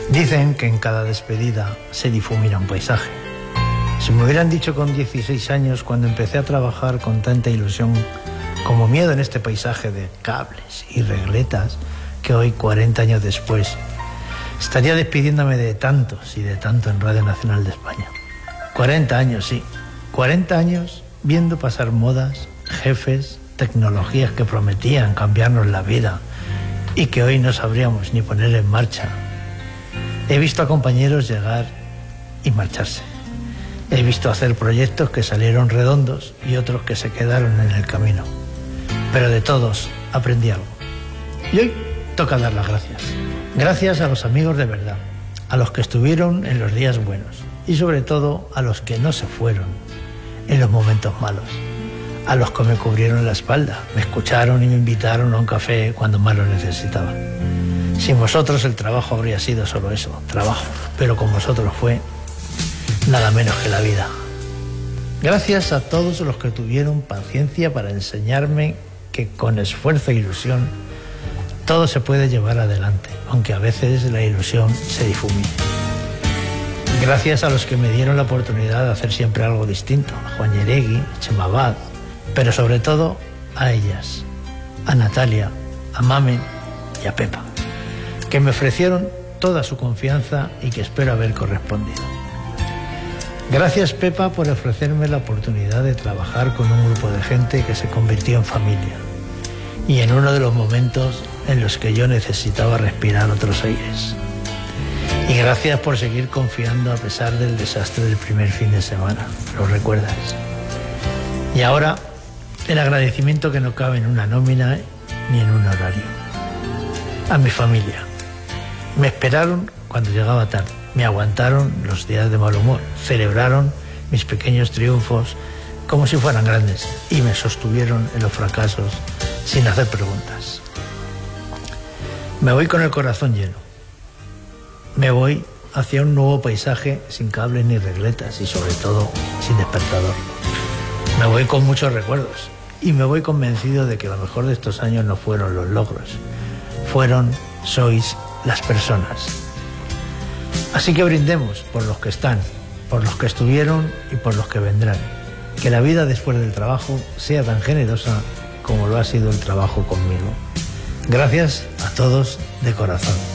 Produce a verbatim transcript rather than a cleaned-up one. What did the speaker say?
Dicen que en cada despedida se difumina un paisaje. Si me hubieran dicho con dieciséis años, cuando empecé a trabajar con tanta ilusión como miedo en este paisaje de cables y regletas, que hoy, cuarenta años después, estaría despidiéndome de tantos y de tanto en Radio Nacional de España. cuarenta años, sí. cuarenta años viendo pasar modas, jefes, tecnologías que prometían cambiarnos la vida y que hoy no sabríamos ni poner en marcha. He visto a compañeros llegar y marcharse. He visto hacer proyectos que salieron redondos y otros que se quedaron en el camino. Pero de todos aprendí algo. Y hoy toca dar las gracias. Gracias a los amigos de verdad, a los que estuvieron en los días buenos y sobre todo a los que no se fueron en los momentos malos. A los que me cubrieron la espalda, me escucharon y me invitaron a un café cuando más lo necesitaba. Sin vosotros el trabajo habría sido solo eso, trabajo, pero con vosotros fue nada menos que la vida. Gracias a todos los que tuvieron paciencia para enseñarme que con esfuerzo e ilusión todo se puede llevar adelante, aunque a veces la ilusión se difumine. Gracias a los que me dieron la oportunidad de hacer siempre algo distinto, a Juan Yeregui, a Chema Abad, pero sobre todo a ellas, a Natalia, a Mamen y a Pepa, que me ofrecieron toda su confianza y que espero haber correspondido. Gracias, Pepa, por ofrecerme la oportunidad de trabajar con un grupo de gente que se convirtió en familia y en uno de los momentos en los que yo necesitaba respirar otros aires. Y gracias por seguir confiando a pesar del desastre del primer fin de semana, ¿lo recuerdas? Y ahora, el agradecimiento que no cabe en una nómina ni en un horario. A mi familia. Me esperaron cuando llegaba tarde. Me aguantaron los días de mal humor, celebraron mis pequeños triunfos como si fueran grandes y me sostuvieron en los fracasos sin hacer preguntas. Me voy con el corazón lleno. Me voy hacia un nuevo paisaje sin cables ni regletas y sobre todo sin despertador. Me voy con muchos recuerdos y me voy convencido de que lo mejor de estos años no fueron los logros, fueron, sois las personas. Así que brindemos por los que están, por los que estuvieron y por los que vendrán. Que la vida después del trabajo sea tan generosa como lo ha sido el trabajo conmigo. Gracias a todos de corazón.